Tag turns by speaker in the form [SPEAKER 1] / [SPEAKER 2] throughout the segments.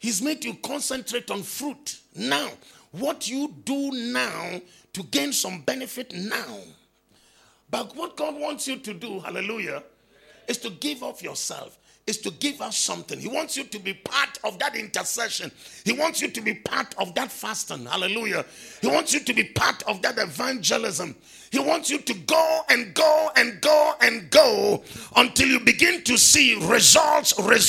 [SPEAKER 1] He's made you concentrate on fruit now. What you do now to gain some benefit now. But what God wants you to do, hallelujah, is to give of yourself, is to give us something. He wants you to be part of that intercession. He wants you to be part of that fasting, hallelujah. He wants you to be part of that evangelism. He wants you to go and go and go and go until you begin to see results.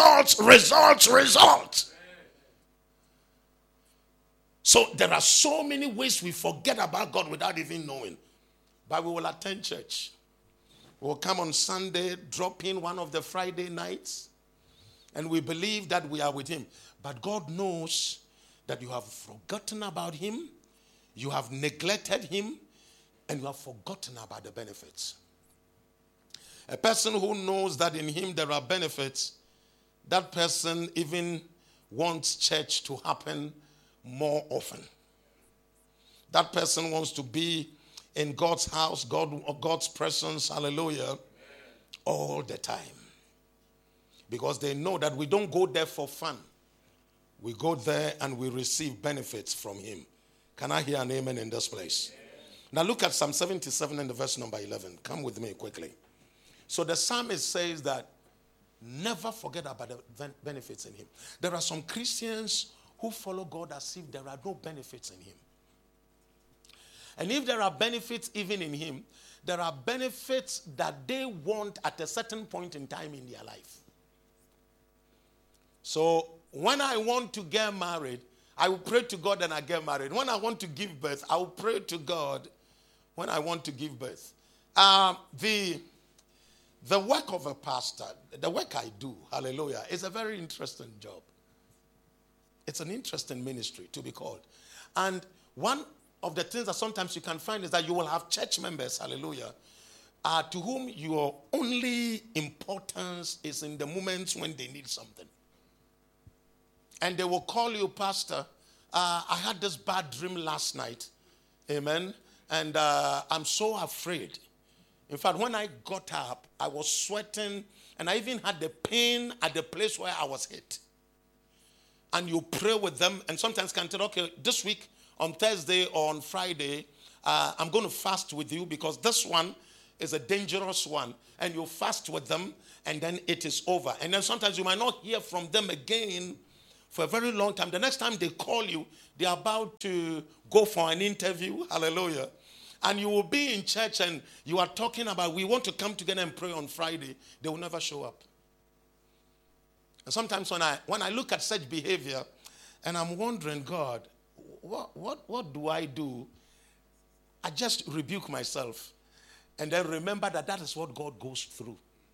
[SPEAKER 1] So there are so many ways we forget about God without even knowing. But we will attend church. We'll come on Sunday, drop in one of the Friday nights, and we believe that we are with him. But God knows that you have forgotten about him, you have neglected him, and you have forgotten about the benefits. A person who knows that in him there are benefits, that person even wants church to happen more often. That person wants to be in God's house, God's presence, hallelujah, all the time. Because they know that we don't go there for fun. We go there and we receive benefits from him. Can I hear an amen in this place? Now look at Psalm 77 and the verse number 11. Come with me quickly. So the psalmist says that never forget about the benefits in him. There are some Christians who follow God as if there are no benefits in him. And if there are benefits even in him, there are benefits that they want at a certain point in time in their life. So when I want to get married, I will pray to God and I get married. When I want to give birth, I will pray to God when I want to give birth. The work of a pastor, the work I do, hallelujah, is a very interesting job. It's an interesting ministry to be called. And one of the things that sometimes you can find is that you will have church members, hallelujah, to whom your only importance is in the moments when they need something. And they will call you, Pastor, I had this bad dream last night, amen, and I'm so afraid. In fact, when I got up, I was sweating, and I even had the pain at the place where I was hit. And you pray with them, and sometimes can tell, okay, this week, on Thursday or on Friday, I'm going to fast with you because this one is a dangerous one. And you fast with them, and then it is over. And then sometimes you might not hear from them again for a very long time. The next time they call you, they're about to go for an interview. Hallelujah. And you will be in church and you are talking about, we want to come together and pray on Friday. They will never show up. And sometimes when I look at such behavior, and I'm wondering, God, what do I do? I just rebuke myself and then remember that is what God goes through.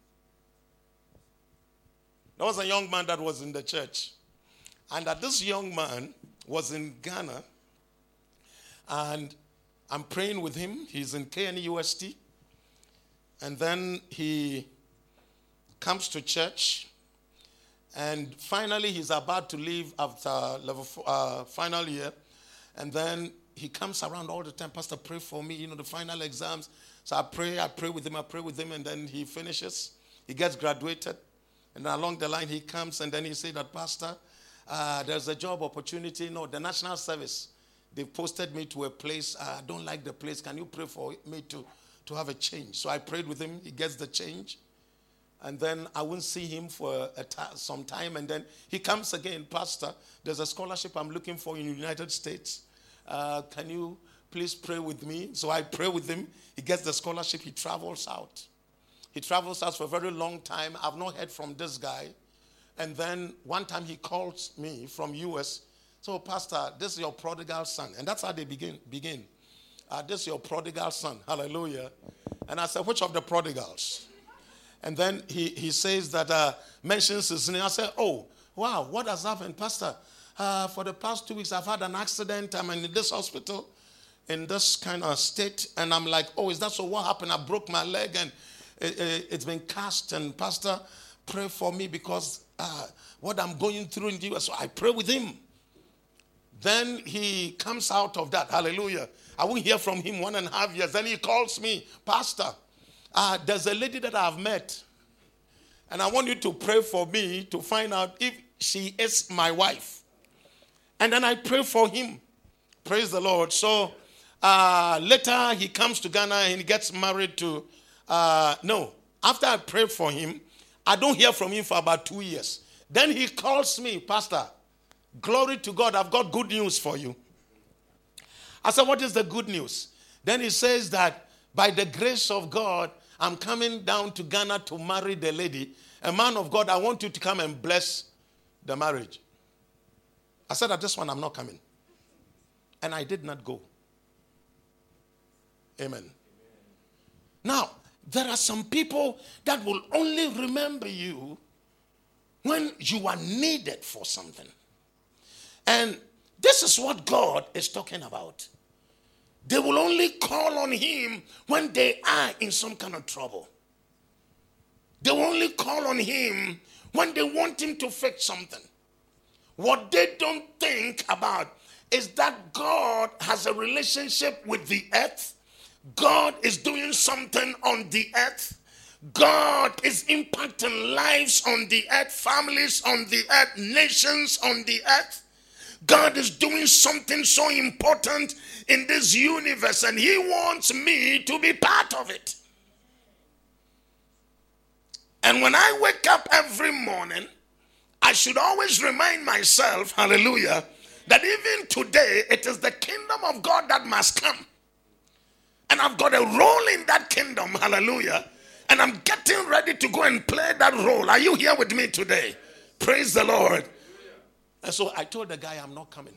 [SPEAKER 1] There was a young man that was in the church, and that this young man was in Ghana, and I'm praying with him. He's in KNUST, and then he comes to church, and finally he's about to leave after final year. And then he comes around all the time, Pastor, pray for me, the final exams. So I pray with him, and then he finishes. He gets graduated. And along the line he comes, and then he said that, Pastor, there's a job opportunity. No, the National Service, they posted me to a place. I don't like the place. Can you pray for me to have a change? So I prayed with him. He gets the change. And then I won't see him for some time. And then he comes again, Pastor, there's a scholarship I'm looking for in the United States. Can you please pray with me? So I pray with him. He gets the scholarship. He travels out. He travels out for a very long time. I've not heard from this guy. And then one time he calls me from US. So, Pastor, this is your prodigal son. And that's how they begin. This is your prodigal son. Hallelujah. And I said, which of the prodigals? And then he says that, mentions his name. I said, oh, wow, what has happened, Pastor? For the past 2 weeks, I've had an accident. I'm in this hospital in this kind of state. And I'm like, oh, is that so? What happened? I broke my leg and it's been cast. And Pastor, pray for me because what I'm going through in the US. So I pray with him. Then he comes out of that. Hallelujah. I won't hear from him 1.5 years. Then he calls me, Pastor, there's a lady that I've met. And I want you to pray for me to find out if she is my wife. And then I pray for him. Praise the Lord. So later he comes to Ghana and he gets married to, after I pray for him, I don't hear from him for about 2 years. Then he calls me, Pastor, glory to God, I've got good news for you. I said, what is the good news? Then he says that by the grace of God, I'm coming down to Ghana to marry the lady. A man of God, I want you to come and bless the marriage. I said, at this one, I'm not coming. And I did not go. Amen. Now, there are some people that will only remember you when you are needed for something. And this is what God is talking about. They will only call on him when they are in some kind of trouble. They will only call on him when they want him to fix something. What they don't think about is that God has a relationship with the earth. God is doing something on the earth. God is impacting lives on the earth, families on the earth, nations on the earth. God is doing something so important in this universe, and he wants me to be part of it. And when I wake up every morning, I should always remind myself, hallelujah, that even today it is the kingdom of God that must come. And I've got a role in that kingdom, hallelujah. And I'm getting ready to go and play that role. Are you here with me today? Praise the Lord. And so I told the guy I'm not coming.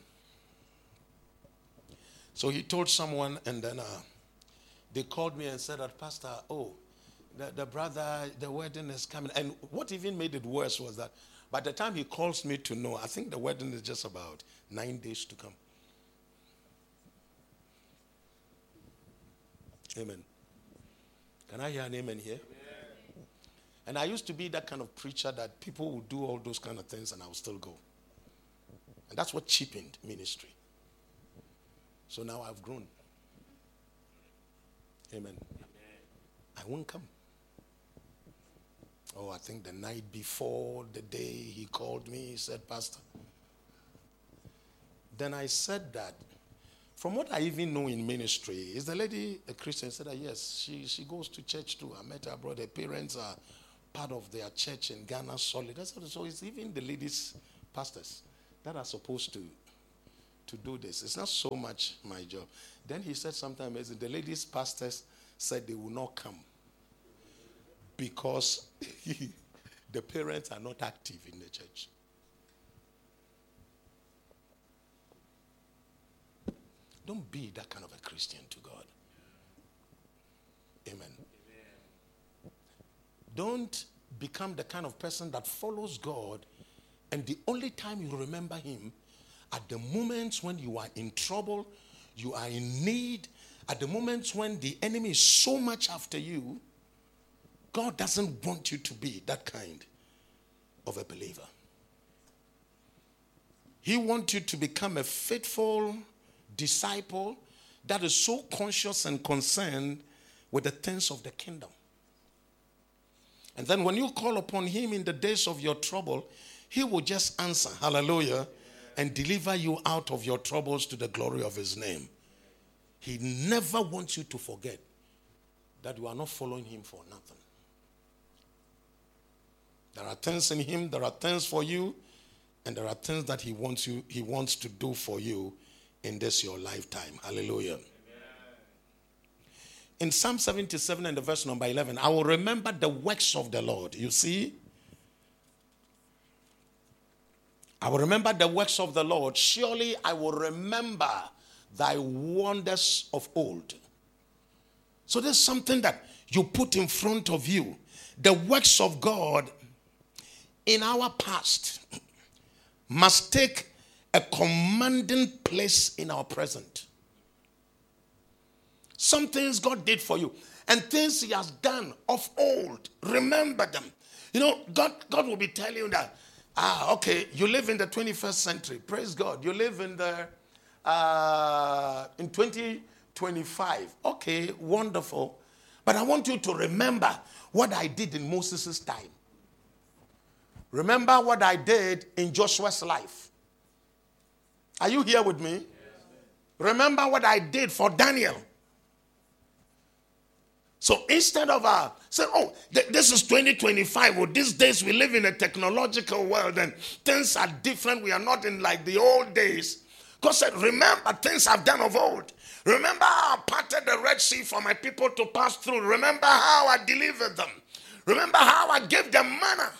[SPEAKER 1] So he told someone, and then they called me and said that, Pastor, the brother, the wedding is coming. And what even made it worse was that by the time he calls me to know, I think the wedding is just about 9 days to come. Amen. Can I hear an amen here? Amen. And I used to be that kind of preacher that people would do all those kind of things and I would still go. And that's what cheapened ministry. So now I've grown. Amen. I won't come. I think the night before the day he called me, he said, Pastor. Then I said that, from what I even know in ministry, is the lady a Christian? I said, yes, she goes to church too. I met her brother. Her parents are part of their church in Ghana, solid. I said, so it's even the ladies' pastors that are supposed to do this. It's not so much my job. Then he said sometimes the ladies' pastors said they will not come because the parents are not active in the church. Don't be that kind of a Christian to God. Amen. Don't become the kind of person that follows God and the only time you remember him at the moments when you are in trouble, you are in need, at the moments when the enemy is so much after you. God doesn't want you to be that kind of a believer. He wants you to become a faithful disciple that is so conscious and concerned with the things of the kingdom. And then when you call upon him in the days of your trouble, he will just answer, hallelujah, and deliver you out of your troubles to the glory of his name. He never wants you to forget that you are not following him for nothing. There are things in him, there are things for you, and there are things that he wants to do for you in this your lifetime. Hallelujah. Amen. In Psalm 77 and the verse number 11, I will remember the works of the Lord. You see? I will remember the works of the Lord. Surely I will remember thy wonders of old. So there's something that you put in front of you. The works of God in our past must take a commanding place in our present. Some things God did for you and things he has done of old, remember them. You know, God will be telling you that, okay, you live in the 21st century. Praise God. You live in in 2025. Okay, wonderful. But I want you to remember what I did in Moses' time. Remember what I did in Joshua's life. Are you here with me? Yes. Remember what I did for Daniel. So instead of say, oh, this is 2025. Well, these days we live in a technological world and things are different. We are not in like the old days. God said, remember things I've done of old. Remember how I parted the Red Sea for my people to pass through. Remember how I delivered them. Remember how I gave them manna.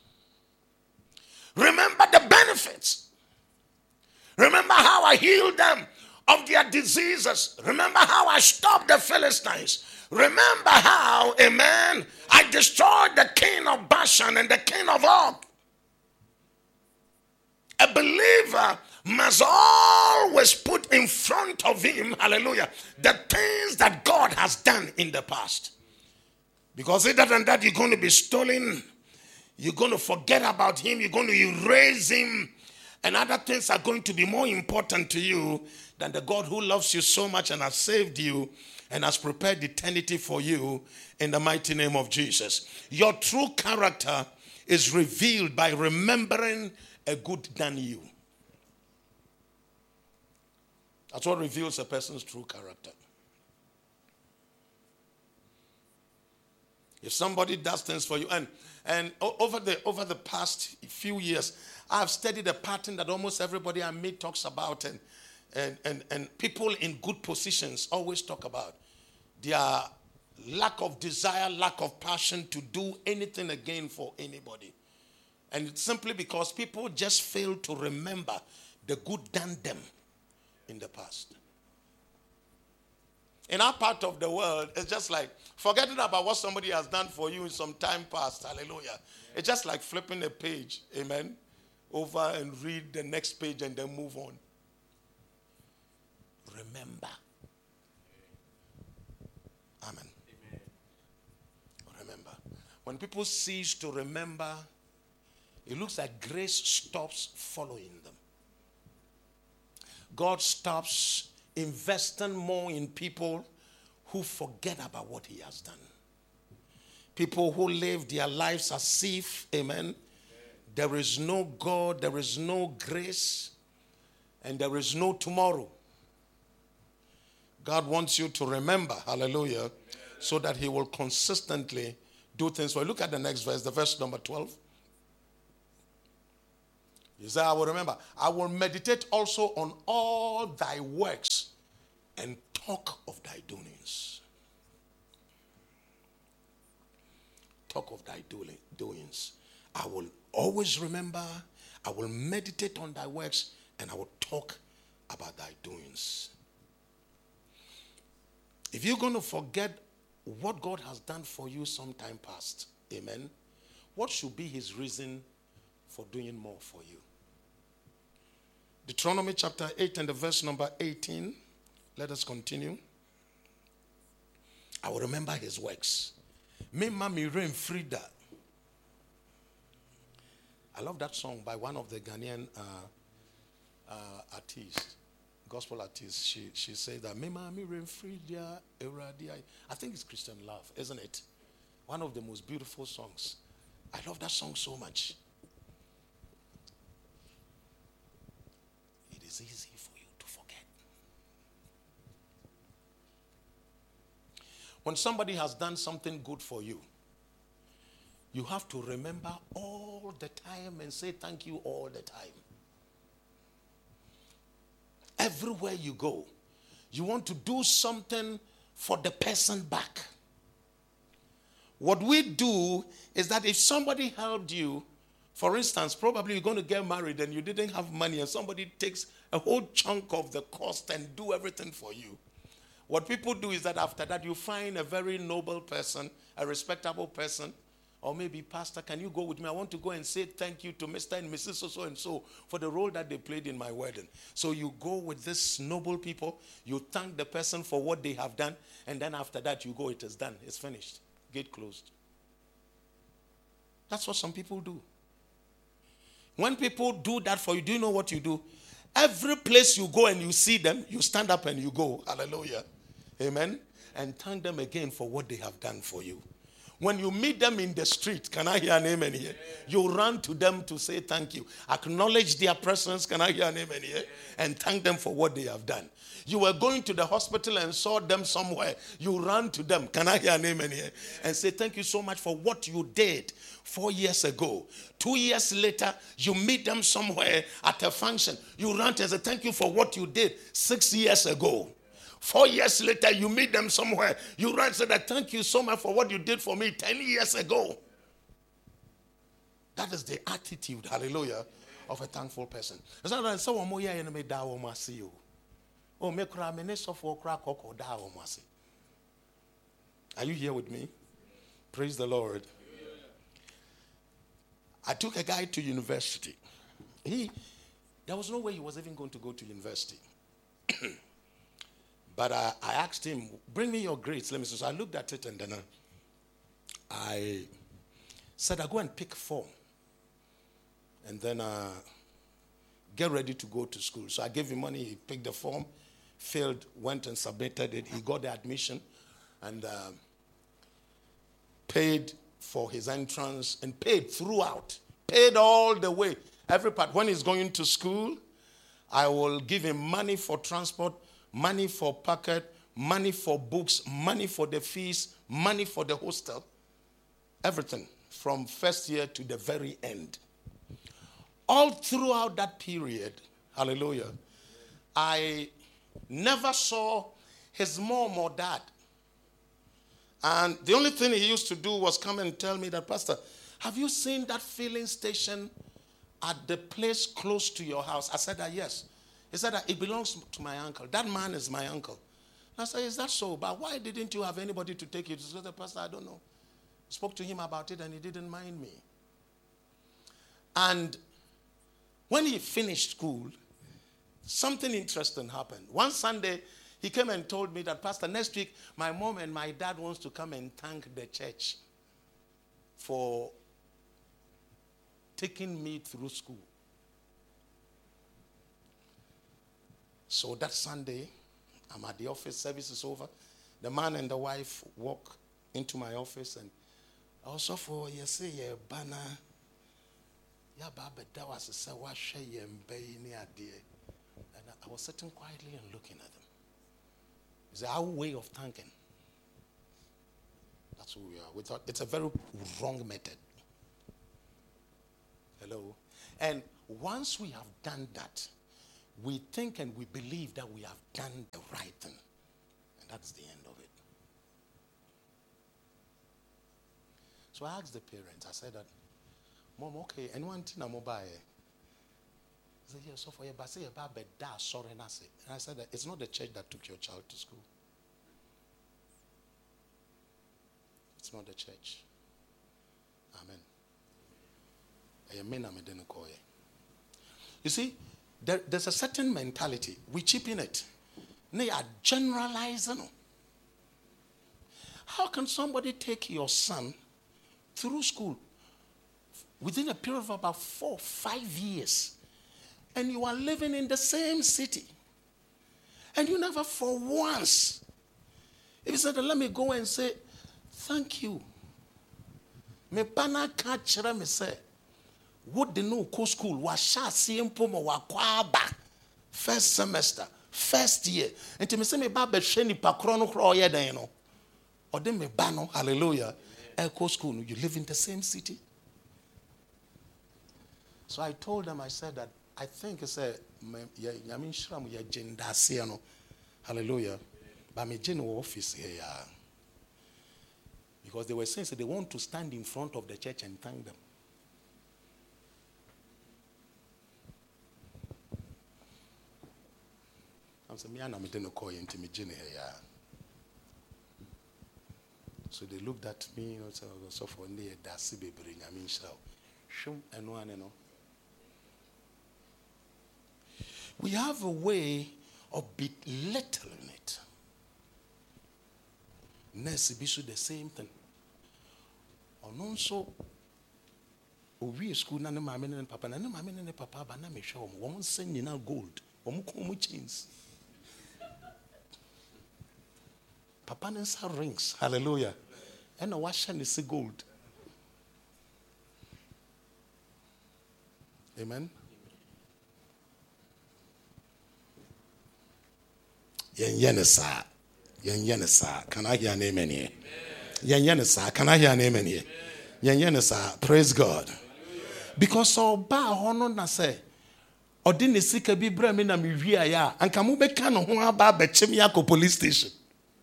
[SPEAKER 1] Remember the benefits. Remember how I healed them of their diseases. Remember how I stopped the Philistines. Remember how, amen, I destroyed the king of Bashan and the king of Og. A believer must always put in front of him, hallelujah, the things that God has done in the past. Because other than that, you're going to be stolen. You're going to forget about him. You're going to erase him. And other things are going to be more important to you than the God who loves you so much and has saved you and has prepared eternity for you in the mighty name of Jesus. Your true character is revealed by remembering a good done you. That's what reveals a person's true character. If somebody does things for you, and over the past few years, I've studied a pattern that almost everybody I meet talks about, and people in good positions always talk about their lack of desire, lack of passion to do anything again for anybody. And it's simply because people just fail to remember the good done them in the past. In our part of the world, it's just like forgetting about what somebody has done for you in some time past. Hallelujah. Yeah. It's just like flipping a page, amen, over and read the next page and then move on. Remember. Amen. Amen. Remember. When people cease to remember, it looks like grace stops following them. God stops investing more in people who forget about what he has done. People who live their lives as if, amen, there is no God, there is no grace, and there is no tomorrow. God wants you to remember, hallelujah, so that he will consistently do things for you. Look at the next verse, the verse number 12. He said, I will remember. I will meditate also on all thy works and talk of thy doings. Talk of thy doings. I will always remember. I will meditate on thy works and I will talk about thy doings. If you're going to forget what God has done for you some time past, amen, what should be his reason for doing more for you? Deuteronomy chapter 8 and the verse number 18. Let us continue. I will remember his works. Mema Rain Frida. I love that song by one of the Ghanaian artists, gospel artists. She said that Mema Rain Frida Eradi. I think it's Christian Love, isn't it? One of the most beautiful songs. I love that song so much. It's easy for you to forget. When somebody has done something good for you, you have to remember all the time and say thank you all the time. Everywhere you go, you want to do something for the person back. What we do is that if somebody helped you, for instance, probably you're going to get married and you didn't have money and somebody takes a whole chunk of the cost and do everything for you. What people do is that after that you find a very noble person, a respectable person, or maybe, Pastor, can you go with me? I want to go and say thank you to Mr. and Mrs. So-and-so for the role that they played in my wedding. So you go with this noble people, you thank the person for what they have done, and then after that you go, it is done, it's finished, gate closed. That's what some people do. When people do that for you, do you know what you do? Every place you go and you see them, you stand up and you go. Hallelujah. Amen. And thank them again for what they have done for you. When you meet them in the street, can I hear an amen here? You run to them to say thank you. Acknowledge their presence, can I hear an amen here? And thank them for what they have done. You were going to the hospital and saw them somewhere. You ran to them, can I hear an amen here? And say thank you so much for what you did 4 years ago. 2 years later, you meet them somewhere at a function. You run to and say thank you for what you did 6 years ago. 4 years later, you meet them somewhere. You run and say that thank you so much for what you did for me 10 years ago. That is the attitude, hallelujah, of a thankful person. It's not that someone more here me da wo masi you. Oh, me kra me ne sofo kra koko da wo masi. Are you here with me? Praise the Lord. I took a guy to university. There was no way he was even going to go to university. But I asked him, bring me your grades. Let me see. So I looked at it and then I said, I'll go and pick form. And then get ready to go to school. So I gave him money. He picked the form, failed, went and submitted it. He got the admission and paid for his entrance and paid throughout. Paid all the way. Every part. When he's going to school, I will give him money for transport, money for pocket, money for books, money for the fees, money for the hostel. Everything from first year to the very end. All throughout that period, hallelujah, I never saw his mom or dad. And the only thing he used to do was come and tell me that, Pastor, have you seen that filling station at the place close to your house? I said that, yes. He said that it belongs to my uncle. That man is my uncle. I said, is that so? But why didn't you have anybody to take you? He said, Pastor, I don't know. Spoke to him about it and he didn't mind me. And when he finished school, something interesting happened. One Sunday, he came and told me that, Pastor, next week, my mom and my dad wants to come and thank the church for taking me through school. So that Sunday, I'm at the office, service is over. The man and the wife walk into my office and also for you say your banner. And I was sitting quietly and looking at them. It's our way of thanking. That's who we are. We thought it's a very wrong method. Hello? And once we have done that, we think and we believe that we have done the right thing. And that's the end of it. So I asked the parents, I said that, Mom, okay, anyone tina mobile? He said, yes, so for you, but say about da sorry and I said that it's not the church that took your child to school. It's not the church. Amen. You see, there's a certain mentality. We cheapen it. They are generalizing. How can somebody take your son through school within a period of about 4 or 5 years and you are living in the same city and you never for once, if you said, let me go and say, thank you. Me pana catch me say, what the no co school was first semester, first year. And to me say me baba sheni pakrono kro ye den no. Or then me bano, hallelujah. Echo school, you live in the same city. So I told them, I said that I think it's a yamin shram ya jendasiano. Hallelujah. But me general office here. Because they were saying that they want to stand in front of the church and thank them. I'm saying, me and me didn't call you into me here. So they looked at me and said, so for near Dasi baby, I mean, shum and one and all. We have a way of belittling it. Nurse be the same thing. Or non so we school na ne mama ne papa na ne mama ne papa ba na me hwe won send you now gold. Won come chains. Papa ne sa rings. Hallelujah. And washan is gold. Amen. Yenisa. Can I hear an amen here? Yenisa. Can I hear an amen here? Yenisa. Praise God. Because Oba Hono na say, Odini sika bi bra me na me wi aya, anka mo beka no ho aba ba chem ya ko police station.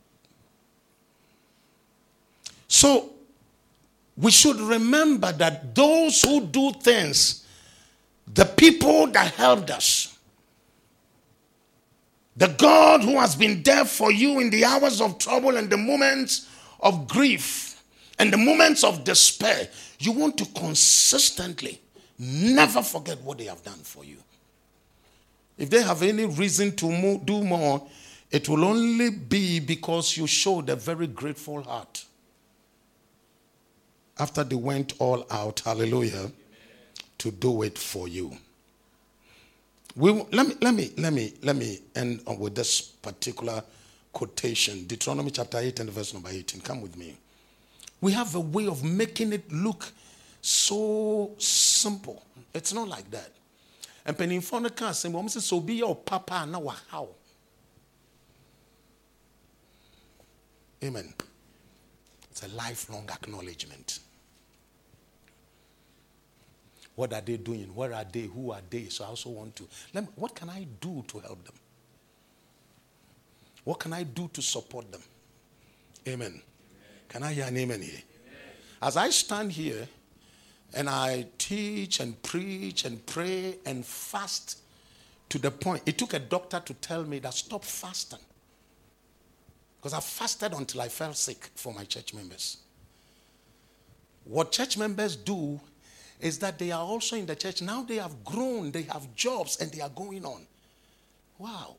[SPEAKER 1] So we should remember that those who do things, the people that helped us, the God who has been there for you in the hours of trouble and the moments of grief and the moments of despair, you want to consistently never forget what they have done for you. If they have any reason to do more, it will only be because you showed a very grateful heart. After they went all out, hallelujah, to do it for you. Let me end with this particular quotation. Deuteronomy chapter 8 and verse number 18. Come with me. We have a way of making it look so simple. It's not like that. And penifone can say, "Mom says so be your papa now how." Amen. It's a lifelong acknowledgement. What are they doing? Where are they? Who are they? So I also want to. What can I do to help them? What can I do to support them? Amen. Amen. Can I hear an amen here? Amen. As I stand here and I teach and preach and pray and fast to the point, it took a doctor to tell me that stop fasting. Because I fasted until I fell sick for my church members. What church members do is that they are also in the church. Now they have grown, they have jobs, and they are going on. Wow.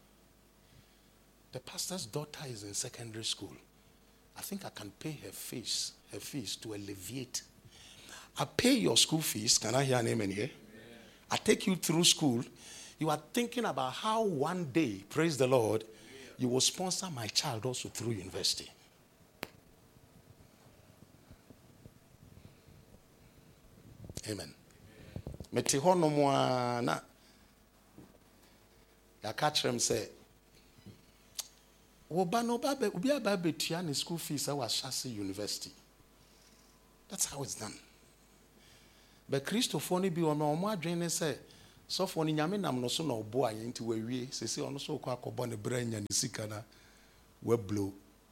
[SPEAKER 1] The pastor's daughter is in secondary school. I think I can pay her fees to alleviate. I pay your school fees. Can I hear an amen here? Amen. I take you through school. You are thinking about how one day, praise the Lord, you will sponsor my child also through university. Amen. Mete ho no mo na ya ka kyerem say wo ba no ba obi aba betua ne school fees at Ashasi University. That's how it's done. But Christopher ni bi ono mo adwene say so for ni nyame nam no so na obo aye nti wawie sese ono so kwa akobɔ ne bra nya ne sika na we blow.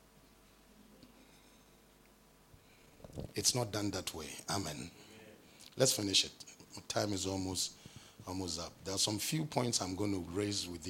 [SPEAKER 1] It's not done that way. Amen. Let's finish it. Time is almost up. There are some few points I'm going to raise with you.